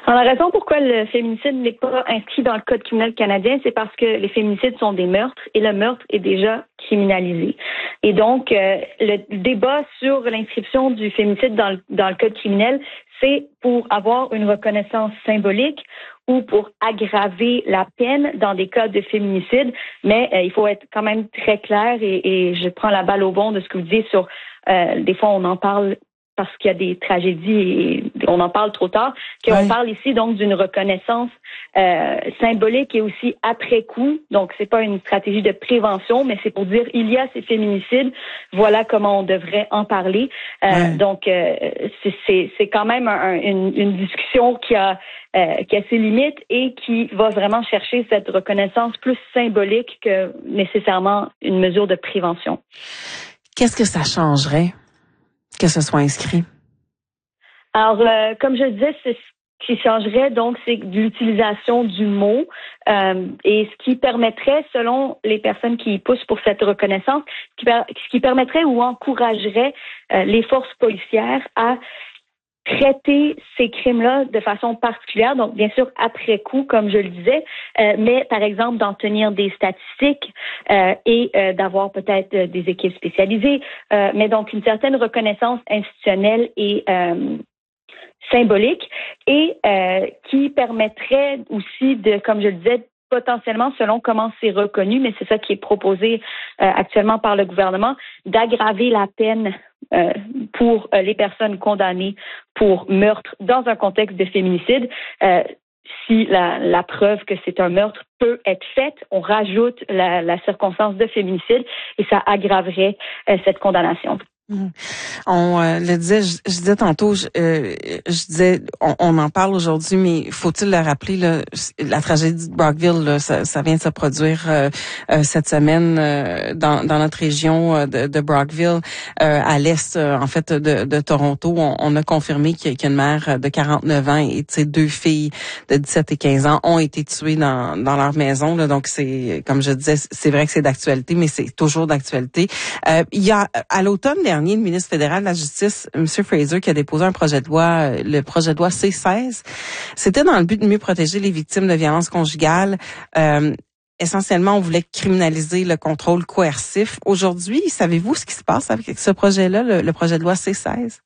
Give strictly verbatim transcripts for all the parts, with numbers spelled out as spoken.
Alors, la raison pourquoi le féminicide n'est pas inscrit dans le Code criminel canadien, c'est parce que les féminicides sont des meurtres et le meurtre est déjà criminalisé. Et donc, euh, le débat sur l'inscription du féminicide dans le, dans le Code criminel, c'est pour avoir une reconnaissance symbolique ou pour aggraver la peine dans des cas de féminicide. Mais euh, il faut être quand même très clair et, et je prends la balle au bond de ce que vous dites sur, euh, des fois on en parle parce qu'il y a des tragédies et on en parle trop tard, qu'on oui. parle ici donc d'une reconnaissance euh, symbolique et aussi après coup. Donc, c'est pas une stratégie de prévention, mais c'est pour dire il y a ces féminicides, voilà comment on devrait en parler. Euh, oui. Donc, euh, c'est, c'est, c'est quand même un, une, une discussion qui a, euh, qui a ses limites et qui va vraiment chercher cette reconnaissance plus symbolique que nécessairement une mesure de prévention. Qu'est-ce que ça changerait que ce soit inscrit? Alors, euh, comme je disais, c'est ce qui changerait, donc, c'est l'utilisation du mot euh, et ce qui permettrait, selon les personnes qui poussent pour cette reconnaissance, ce qui, per- ce qui permettrait ou encouragerait euh, les forces policières à traiter ces crimes-là de façon particulière, donc bien sûr après coup, comme je le disais, euh, mais par exemple d'en tenir des statistiques euh, et euh, d'avoir peut-être euh, des équipes spécialisées, euh, mais donc une certaine reconnaissance institutionnelle et euh, symbolique et euh, qui permettrait aussi de, comme je le disais, potentiellement, selon comment c'est reconnu, mais c'est ça qui est proposé euh, actuellement par le gouvernement, d'aggraver la peine euh, pour euh, les personnes condamnées pour meurtre dans un contexte de féminicide. Euh, si la, la preuve que c'est un meurtre peut être faite, on rajoute la, la circonstance de féminicide et ça aggraverait euh, cette condamnation. Mmh. On euh, le disait, je, je disais tantôt, je, euh, je disais, on, on en parle aujourd'hui, mais faut-il le rappeler, là, la tragédie de Brockville, là, ça, ça vient de se produire euh, euh, cette semaine euh, dans, dans notre région euh, de, de Brockville, euh, à l'est, euh, en fait, de, de Toronto. On, on a confirmé qu'il y a une mère de quarante-neuf ans et deux filles de dix-sept et quinze ans ont été tuées dans, dans leur maison. Là, donc, c'est, comme je disais, c'est vrai que c'est d'actualité, mais c'est toujours d'actualité. Euh, il y a, à l'automne dernier, le ministre fédéral de la Justice, M. Fraser, qui a déposé un projet de loi, le projet de loi C seize. C'était dans le but de mieux protéger les victimes de violences conjugales. Euh, essentiellement, on voulait criminaliser le contrôle coercif. Aujourd'hui, savez-vous ce qui se passe avec ce projet-là, le, le projet de loi C seize?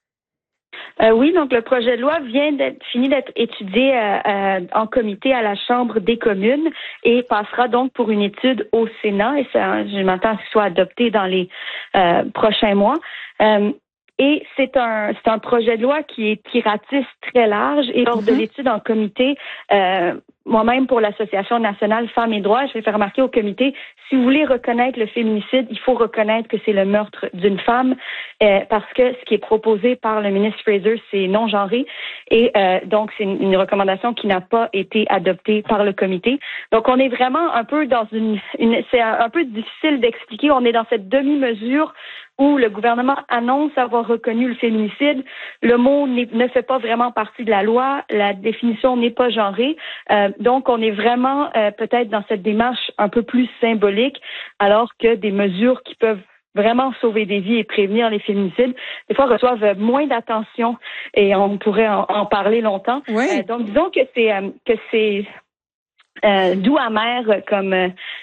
Euh, oui, donc le projet de loi vient d'être fini d'être étudié euh, euh, en comité à la Chambre des communes et passera donc pour une étude au Sénat et ça, je m'attends à ce qu'il soit adopté dans les euh, prochains mois. Euh, et c'est un c'est un projet de loi qui est qui ratisse très large et lors mm-hmm. de l'étude en comité, euh, moi-même pour l'Association nationale Femmes et Droits, je vais faire remarquer au comité, si vous voulez reconnaître le féminicide, il faut reconnaître que c'est le meurtre d'une femme euh, parce que ce qui est proposé par le ministre Fraser, c'est non-genré et euh, donc c'est une, une recommandation qui n'a pas été adoptée par le comité. Donc on est vraiment un peu dans une, une c'est un, un peu difficile d'expliquer, on est dans cette demi-mesure où le gouvernement annonce avoir reconnu le féminicide. Le mot ne fait pas vraiment partie de la loi. La définition n'est pas genrée. Euh, donc, on est vraiment euh, peut-être dans cette démarche un peu plus symbolique, alors que des mesures qui peuvent vraiment sauver des vies et prévenir les féminicides, des fois reçoivent moins d'attention et on pourrait en, en parler longtemps. Oui. Euh, donc, disons que c'est euh, que c'est euh, doux amer comme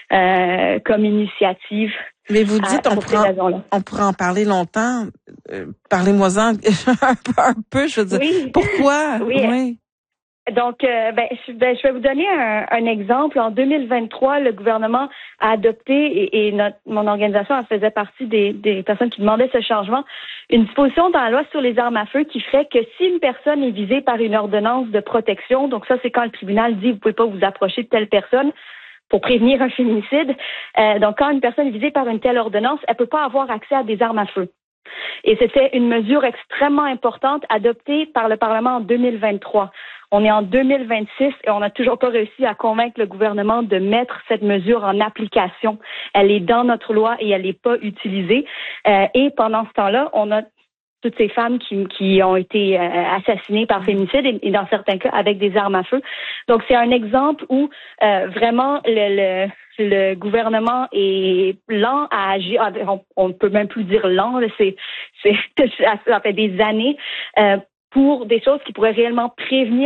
euh, comme initiative. Mais vous dites, on pourra, on pourra en parler longtemps. Euh, Parlez-moi-en un, un peu, je veux dire. Oui. Pourquoi? Oui. oui. Donc, euh, ben, je, ben, je vais vous donner un, un exemple. En deux mille vingt-trois, le gouvernement a adopté, et, et notre, mon organisation elle faisait partie des, des personnes qui demandaient ce changement, une disposition dans la loi sur les armes à feu qui ferait que si une personne est visée par une ordonnance de protection, donc ça, c'est quand le tribunal dit vous pouvez pas vous approcher de telle personne, pour prévenir un féminicide. Euh, donc, quand une personne est visée par une telle ordonnance, elle peut pas avoir accès à des armes à feu. Et c'était une mesure extrêmement importante adoptée par le Parlement en deux mille vingt-trois. On est en deux mille vingt-six et on n'a toujours pas réussi à convaincre le gouvernement de mettre cette mesure en application. Elle est dans notre loi et elle n'est pas utilisée. Euh, et pendant ce temps-là, on a toutes ces femmes qui, qui ont été euh, assassinées par féminicide et, et dans certains cas avec des armes à feu. Donc, c'est un exemple où euh, vraiment le, le, le gouvernement est lent à agir. On ne peut même plus dire lent, là, c'est, c'est, ça fait des années euh, pour des choses qui pourraient réellement prévenir